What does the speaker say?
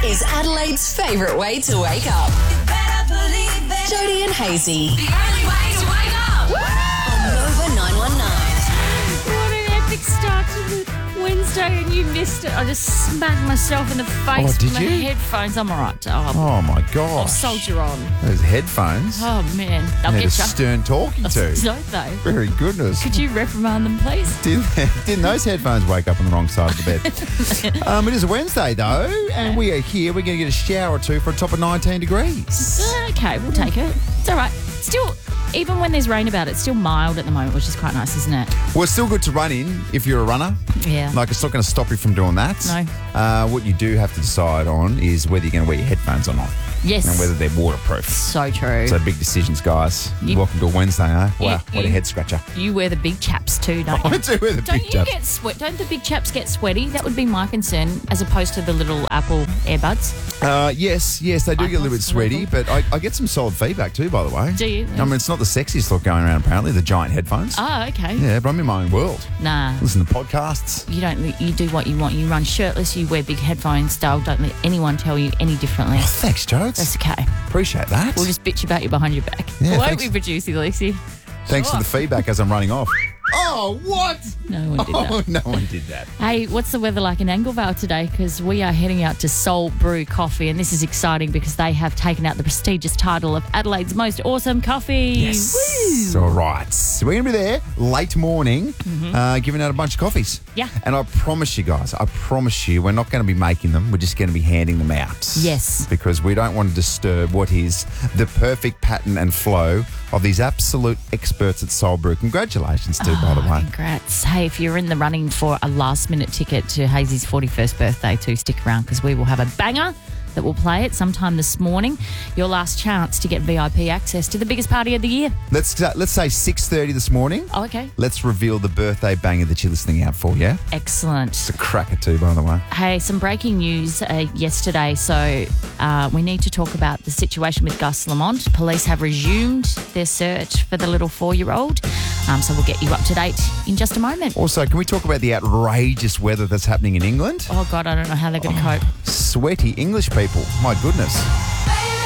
is Adelaide's favourite way to wake up. Jody and Hazy. The only way to wake up. On Nova 919. What an epic start to the Wednesday, and you missed it. I just smacked myself in the face did with my you? headphones. I'm all right. Oh, my I'll gosh. soldier on. Those headphones. Oh, man. They'll Need get a you. stern talking to. Don't they? Very goodness. Could you reprimand them, please? Didn't those headphones wake up on the wrong side of the bed? It is a Wednesday, though, and we are here. We're going to get a shower or two for a top of 19 degrees. Okay, we'll take it. It's all right. Still, even when there's rain about it, it's still mild at the moment, which is quite nice, isn't it? Well, it's still good to run in if you're a runner. Yeah. Like, it's not going to stop you from doing that. No. What you do have to decide on is whether you're going to wear your headphones or not. Yes. And whether they're waterproof. So true. So big decisions, guys. Welcome to a Wednesday, eh? Wow, what a head scratcher. You wear the big chaps too, don't you? I do wear the Don't big you chaps. get sweat? Don't the big chaps get sweaty? That would be my concern, as opposed to the little Apple earbuds. Yes, they do get a little bit sweaty, but I get some solid feedback too, by the way. Do you? I mean, it's not the sexiest look going around, apparently, the giant headphones. Oh, okay. Yeah, but I'm in my own world. Nah. Listen to podcasts. You don't. You do what you want. You run shirtless. You wear big headphones. Don't let anyone tell you any differently. Oh, thanks, Jodes. That's okay. Appreciate that. We'll just bitch about you behind your back. Yeah, Won't thanks. we, producer Lexi? Thanks for the feedback as I'm running off. Oh, what? No one did that. Oh, no one did that. Hey, what's the weather like in Anglevale today? Because we are heading out to Soul Brew Coffee, and this is exciting because they have taken out the prestigious title of Adelaide's most awesome coffee. Yes. All right. So we're going to be there late morning giving out a bunch of coffees. Yeah. And I promise you guys, we're not going to be making them. We're just going to be handing them out. Yes. Because we don't want to disturb what is the perfect pattern and flow of these absolute experts at Soul Brew. Congratulations too, by the way. Congrats. Hey, if you're in the running for a last-minute ticket to Hazy's 41st birthday too, stick around because we will have a banger that will play it sometime this morning. Your last chance to get VIP access to the biggest party of the year. Let's say 6:30 this morning. Oh, okay. Let's reveal the birthday banger that you're listening out for, yeah? Excellent. It's a cracker too, by the way. Hey, some breaking news yesterday. So we need to talk about the situation with Gus Lamont. Police have resumed their search for the little 4-year-old. So we'll get you up to date in just a moment. Also, can we talk about the outrageous weather that's happening in England? Oh, God, I don't know how they're going to cope. Sweaty English people. My goodness.